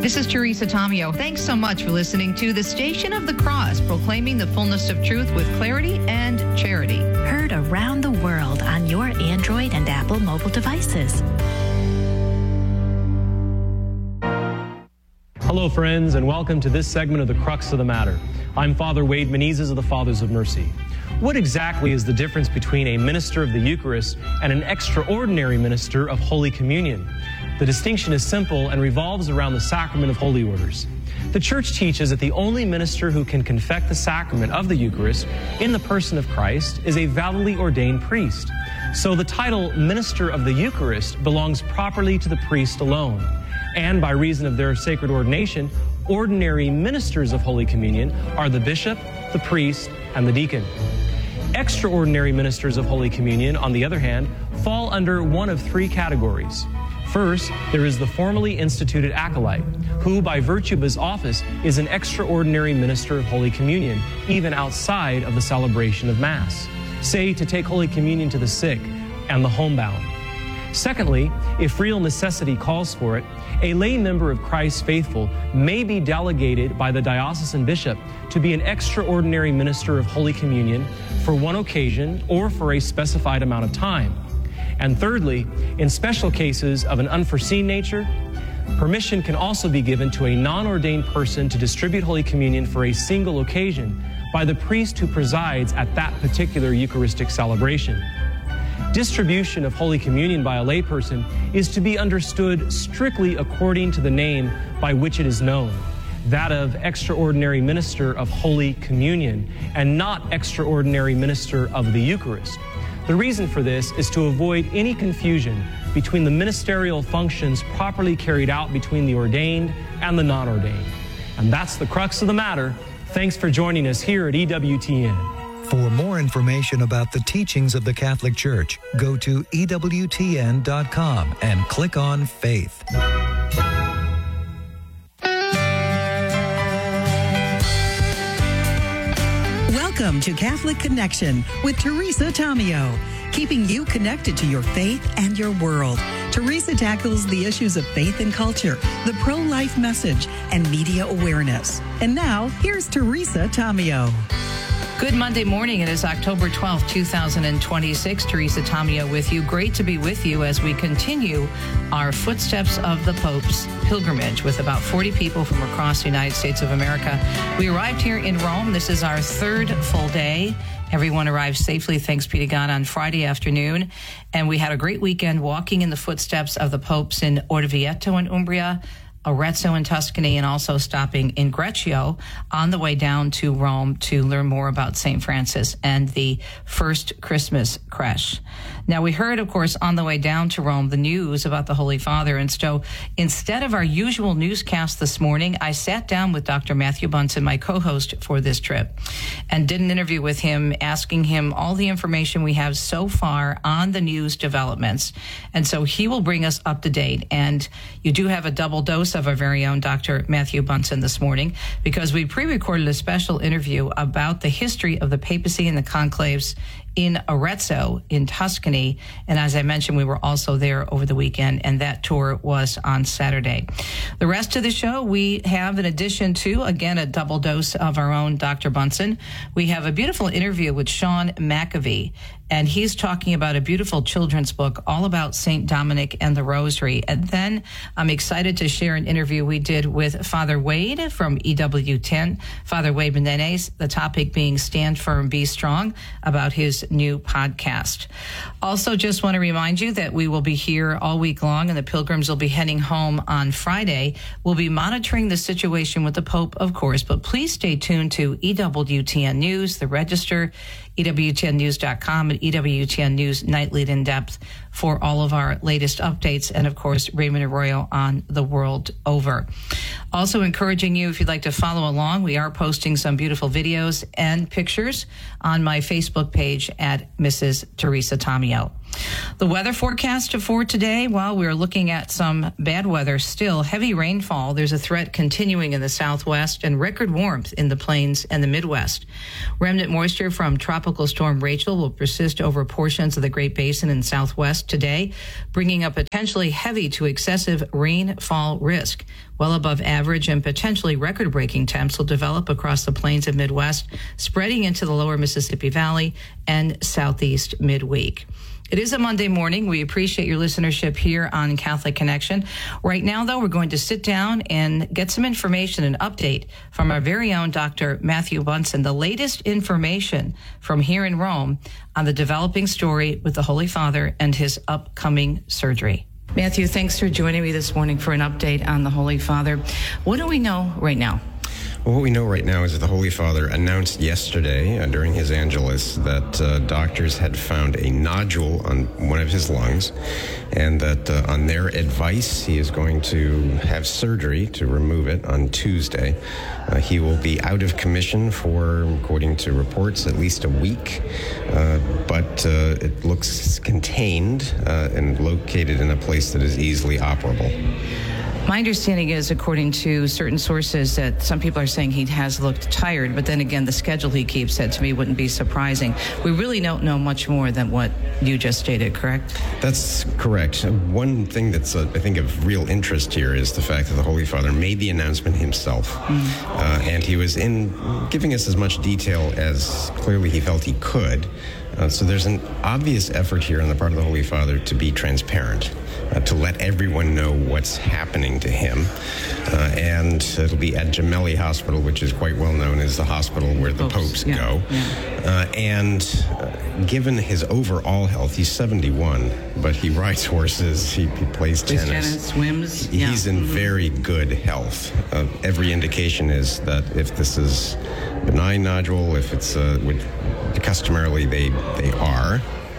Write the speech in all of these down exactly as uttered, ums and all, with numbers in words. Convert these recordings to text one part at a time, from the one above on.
This is Teresa Tomeo. Thanks so much for listening to the Station of the Cross, proclaiming the fullness of truth with clarity and charity. Heard around the world on your Android and Apple mobile devices. Hello, friends, and welcome to this segment of The Crux of the Matter. I'm Father Wade Menezes of the Fathers of Mercy. What exactly is the difference between a minister of the Eucharist and an extraordinary minister of Holy Communion? The distinction is simple and revolves around the sacrament of holy orders. The Church teaches that the only minister who can confect the sacrament of the Eucharist in the person of Christ is a validly ordained priest. So the title Minister of the Eucharist belongs properly to the priest alone. And by reason of their sacred ordination, ordinary ministers of Holy Communion are the bishop, the priest, and the deacon. Extraordinary ministers of Holy Communion, on the other hand, fall under one of three categories. First, there is the formally instituted acolyte, who, by virtue of his office, is an extraordinary minister of Holy Communion, even outside of the celebration of Mass. Say, to take Holy Communion to the sick and the homebound. Secondly, if real necessity calls for it, a lay member of Christ's faithful may be delegated by the diocesan bishop to be an extraordinary minister of Holy Communion for one occasion or for a specified amount of time. And thirdly, in special cases of an unforeseen nature, permission can also be given to a non-ordained person to distribute Holy Communion for a single occasion by the priest who presides at that particular Eucharistic celebration. Distribution of Holy Communion by a layperson is to be understood strictly according to the name by which it is known, that of extraordinary minister of Holy Communion, and not extraordinary minister of the Eucharist. The reason for this is to avoid any confusion between the ministerial functions properly carried out between the ordained and the non-ordained. And that's the crux of the matter. Thanks for joining us here at E W T N. For more information about the teachings of the Catholic Church, go to E W T N dot com and click on Faith. Welcome to Catholic Connection with Teresa Tomeo, keeping you connected to your faith and your world. Teresa tackles the issues of faith and culture, the pro-life message, and media awareness. And now, here's Teresa Tomeo. Good Monday morning. It is October twelfth, two thousand twenty-six. Teresa Tomeo with you. Great to be with you as we continue our Footsteps of the Pope's pilgrimage with about forty people from across the United States of America. We arrived here in Rome. This is our third full day. Everyone arrived safely, thanks be to God, on Friday afternoon. And we had a great weekend walking in the footsteps of the popes in Orvieto in Umbria, Arezzo in Tuscany, and also stopping in Greccio on the way down to Rome to learn more about Saint Francis and the first Christmas creche. Now, we heard, of course, on the way down to Rome, the news about the Holy Father. And so instead of our usual newscast this morning, I sat down with Doctor Matthew Bunson, my co-host for this trip, and did an interview with him, asking him all the information we have so far on the news developments. And so he will bring us up to date. And you do have a double dose of our very own Doctor Matthew Bunson this morning, because we pre-recorded a special interview about the history of the papacy and the conclaves in Arezzo in Tuscany. And as I mentioned, we were also there over the weekend, and that tour was on Saturday. The rest of the show, we have, in addition to, again, a double dose of our own Doctor Bunson, we have a beautiful interview with Sean McAvee, and he's talking about a beautiful children's book all about Saint Dominic and the Rosary. And then I'm excited to share an interview we did with Father Wade from E W ten, Father Wade Menezes, the topic being Stand Firm, Be Strong, about his new podcast. Also, just want to remind you that we will be here all week long, and the pilgrims will be heading home on Friday. We'll be monitoring the situation with the Pope, of course, but please stay tuned to E W T N News, the Register, E W T N news dot com, and E W T N News Nightly in Depth for all of our latest updates, and of course, Raymond Arroyo on the world over. Also encouraging you, if you'd like to follow along, we are posting some beautiful videos and pictures on my Facebook page at Missus Teresa Tomeo. The weather forecast for today, well, we're looking at some bad weather still. Heavy rainfall. There's a threat continuing in the southwest and record warmth in the plains and the Midwest. Remnant moisture from Tropical Storm Rachel will persist over portions of the Great Basin and southwest today, bringing a potentially heavy to excessive rainfall risk. Well above average and potentially record-breaking temps will develop across the plains of Midwest, spreading into the lower Mississippi Valley and southeast midweek. It is a Monday morning. We appreciate your listenership here on Catholic Connection. Right now, though, we're going to sit down and get some information and update from our very own Doctor Matthew Bunson, the latest information from here in Rome on the developing story with the Holy Father and his upcoming surgery. Matthew, thanks for joining me this morning for an update on the Holy Father. What do we know right now? Well, what we know right now is that the Holy Father announced yesterday uh, during his Angelus that uh, doctors had found a nodule on one of his lungs, and that uh, on their advice, he is going to have surgery to remove it on Tuesday. Uh, he will be out of commission for, according to reports, at least a week, uh, but uh, it looks contained uh, and located in a place that is easily operable. My understanding is, according to certain sources, that some people are saying he has looked tired, but then again, the schedule he keeps, said to me, wouldn't be surprising. We really don't know much more than what you just stated, correct? That's correct. One thing that's, uh, I think, of real interest here is the fact that the Holy Father made the announcement himself, mm. uh, and he was in giving us as much detail as clearly he felt he could. Uh, so there's an obvious effort here on the part of the Holy Father to be transparent, uh, to let everyone know what's happening to him. Uh, and it'll be at Gemelli Hospital, which is quite well known as the hospital where the popes, popes yeah, go. Yeah. Uh, and uh, given his overall health, he's seventy-one, but he rides horses, he, he plays tennis. tennis, swims. He's yeah. in mm-hmm. very good health. Uh, every indication is that if this is benign nodule, if it's uh, which customarily they they are,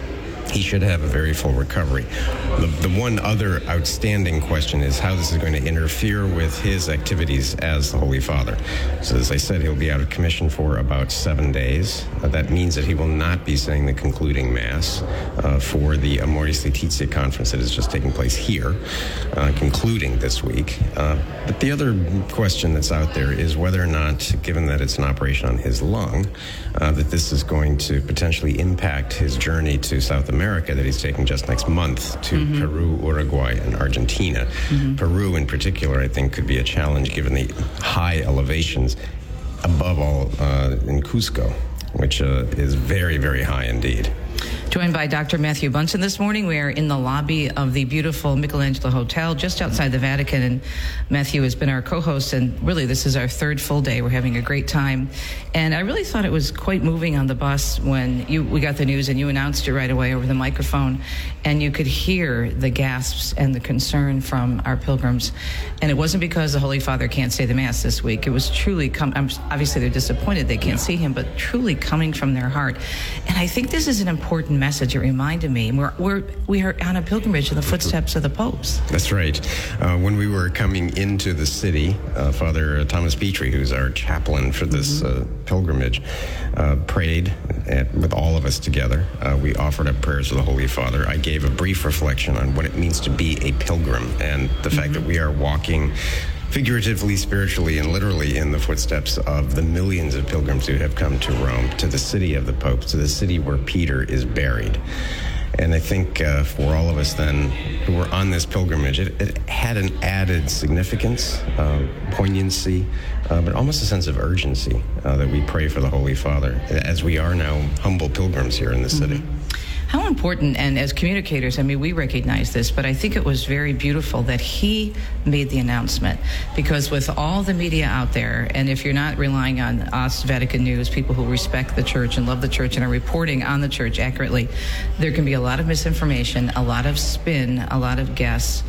he should have a very full recovery. The, the one other outstanding question is how this is going to interfere with his activities as the Holy Father. So as I said, he'll be out of commission for about seven days. Uh, that means that he will not be saying the concluding Mass uh, for the Amoris Laetitia conference that is just taking place here, uh, concluding this week. Uh, but the other question that's out there is whether or not, given that it's an operation on his lung, uh, that this is going to potentially impact his journey to South America that he's taking just next month to mm-hmm. Peru, Uruguay, and Argentina. Mm-hmm. Peru in particular, I think, could be a challenge given the high elevations, above all uh, in Cusco, which uh, is very, very high indeed. Joined by Doctor Matthew Bunson this morning. We are in the lobby of the beautiful Michelangelo Hotel just outside the Vatican, and Matthew has been our co-host, and really this is our third full day. We're having a great time, and I really thought it was quite moving on the bus when you we got the news and you announced it right away over the microphone, and you could hear the gasps and the concern from our pilgrims. And it wasn't because the Holy Father can't say the Mass this week. It was truly, com- obviously they're disappointed they can't yeah. see him, but truly coming from their heart. And I think this is an important message. It reminded me, we're, we're, we are on a pilgrimage in the footsteps of the popes. That's right. Uh, when we were coming into the city, uh, Father Thomas Petrie, who's our chaplain for this mm-hmm. uh, pilgrimage, uh, prayed at, with all of us together. Uh, we offered up prayers to the Holy Father. I gave a brief reflection on what it means to be a pilgrim and the mm-hmm. fact that we are walking figuratively, spiritually, and literally in the footsteps of the millions of pilgrims who have come to Rome, to the city of the popes, to the city where Peter is buried. And I think uh, for all of us then who were on this pilgrimage, it, it had an added significance, uh, poignancy, uh, but almost a sense of urgency uh, that we pray for the Holy Father, as we are now humble pilgrims here in the city. Mm-hmm. How important, and as communicators, I mean, we recognize this, but I think it was very beautiful that he made the announcement, because with all the media out there, and if you're not relying on us, Vatican News, people who respect the church and love the church and are reporting on the church accurately, there can be a lot of misinformation, a lot of spin, a lot of guess.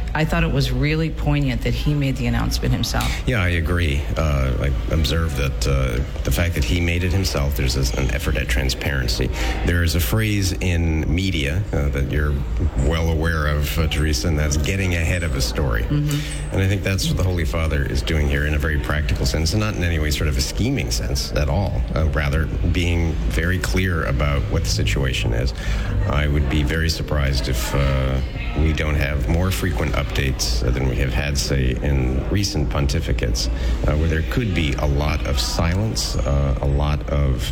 I thought it was really poignant that he made the announcement himself. Yeah, I agree. Uh, I observed that uh, the fact that he made it himself, there's this, an effort at transparency. There is a phrase in media uh, that you're well aware of, uh, Teresa, and that's getting ahead of a story. Mm-hmm. And I think that's what the Holy Father is doing here in a very practical sense, and not in any way sort of a scheming sense at all. Uh, rather, being very clear about what the situation is. I would be very surprised if uh, we don't have more frequent updates than we have had, say, in recent pontificates, uh, where there could be a lot of silence, uh, a lot of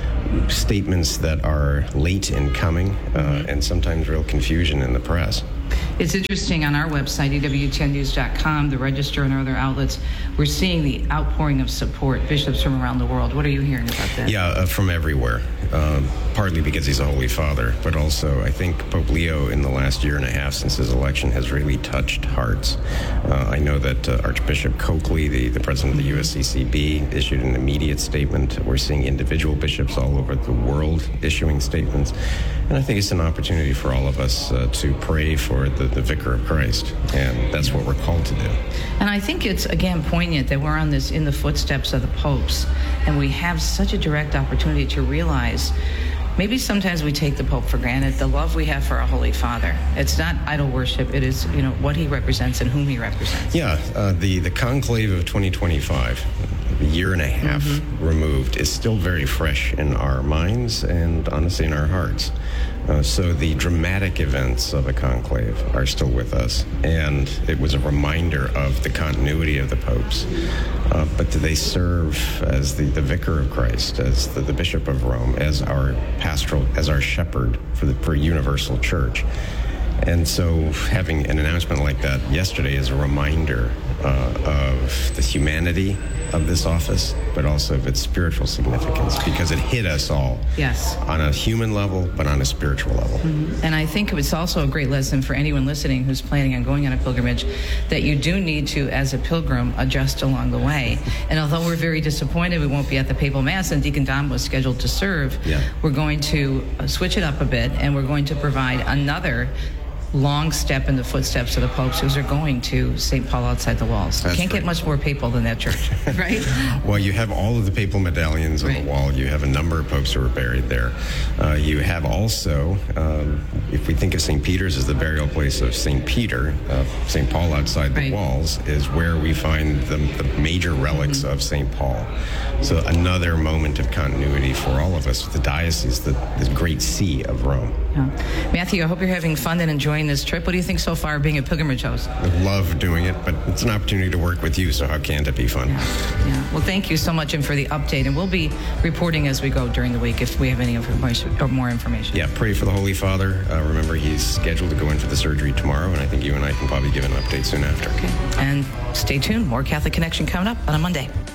statements that are late in coming, uh, and sometimes real confusion in the press. It's interesting, on our website, E W T N news dot com, the Register and other outlets, we're seeing the outpouring of support, bishops from around the world. What are you hearing about that? Yeah, uh, from everywhere, um, partly because he's a Holy Father, but also I think Pope Leo in the last year and a half since his election has really touched hearts. Uh, I know that uh, Archbishop Coakley, the, the president of the U S C C B, issued an immediate statement. We're seeing individual bishops all over the world issuing statements. And I think it's an opportunity for all of us uh, to pray for the, the Vicar of Christ, and that's what we're called to do. And I think it's, again, poignant that we're on this in the footsteps of the popes, and we have such a direct opportunity to realize maybe sometimes we take the Pope for granted, the love we have for our Holy Father. It's not idol worship. It is, you know, what he represents and whom he represents. Yeah, uh, the, the conclave of twenty twenty-five, a year and a half mm-hmm. removed, is still very fresh in our minds and honestly in our hearts. Uh, so the dramatic events of a conclave are still with us, and it was a reminder of the continuity of the popes. Uh, but do they serve as the, the Vicar of Christ, as the, the Bishop of Rome, as our pastoral, as our shepherd for the for universal church? And so having an announcement like that yesterday is a reminder uh, of the humanity of this office, but also of its spiritual significance, because it hit us all. Yes. On a human level, but on a spiritual level. Mm-hmm. And I think it's also a great lesson for anyone listening who's planning on going on a pilgrimage, that you do need to, as a pilgrim, adjust along the way. And although we're very disappointed we won't be at the Papal Mass and Deacon Dom was scheduled to serve, yeah. we're going to switch it up a bit, and we're going to provide another long step in the footsteps of the popes who are going to Saint Paul outside the walls. That's Can't right. get much more papal than that church, right? Well, you have all of the papal medallions on right. the wall. You have a number of popes who are buried there. Uh, you have also, um, if we think of Saint Peter's as the burial place of Saint Peter, uh, Saint Paul outside the right. walls is where we find the, the major relics mm-hmm. of Saint Paul. So another moment of continuity for all of us, the diocese, the, the great see of Rome. Yeah. Matthew, I hope you're having fun and enjoying this trip. What do you think so far, being a pilgrimage host? I love doing it, but it's an opportunity to work with you, so how can't it be fun? Yeah. yeah. Well, thank you so much, and for the update. And we'll be reporting as we go during the week if we have any information or more information. Yeah, pray for the Holy Father. Uh, remember, he's scheduled to go in for the surgery tomorrow, and I think you and I can probably give an update soon after. Okay. And stay tuned. More Catholic Connection coming up on a Monday.